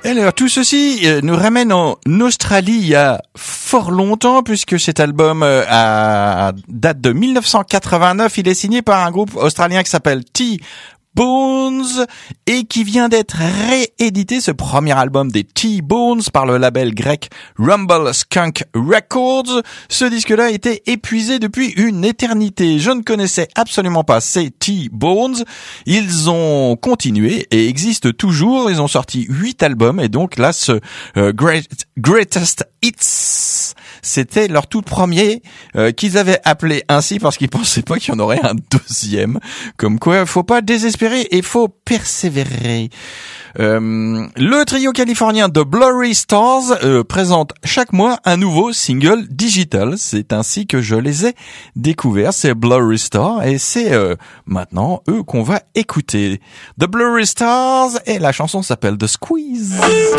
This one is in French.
Alors, tout ceci nous ramène en Australie il y a fort longtemps, puisque cet album date de 1989. Il est signé par un groupe australien qui s'appelle T-Bones et qui vient d'être réédité, ce premier album des T-Bones, par le label grec Rumble Skunk Records. Ce disque-là a été épuisé depuis une éternité. Je ne connaissais absolument pas ces T-Bones. Ils ont continué et existent toujours. Ils ont sorti 8 albums et donc là, ce Greatest Hits, c'était leur tout premier qu'ils avaient appelé ainsi parce qu'ils pensaient pas qu'il y en aurait un deuxième. Comme quoi, faut pas désespérer et faut persévérer. Le trio californien The Blurry Stars présente chaque mois un nouveau single digital. C'est ainsi que je les ai découverts, ces Blurry Stars, et c'est maintenant eux qu'on va écouter. The Blurry Stars, et la chanson s'appelle The Squeeze.